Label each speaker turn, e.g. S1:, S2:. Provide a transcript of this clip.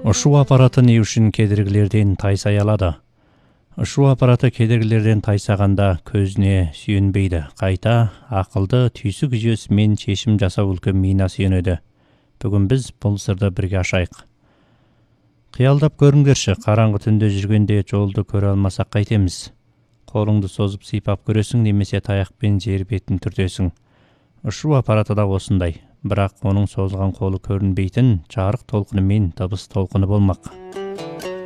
S1: Ұшу аппараты не үшін кедергілерден тайсай алады? Ұшу аппараты кедергілерден тайсағанда көзіне сүйенбейді. Қайта ақылды түйсік жүйесімен шешім жасау үлкен миына сүйенеді. Бүгін біз бұл сырды бірге ашайық. Қиялдап көріңдерші, қараңғы түнде жүргенде жолды көре алмасақ қайтеміз? Қолыңды созып сипап көресің, немесе таяқпен жер бетін түртесің. Ұшу аппараты да осындай, бірақ оның созылған қолы көрінбейтін жарық толқыны мен дыбыс толқыны болмақ.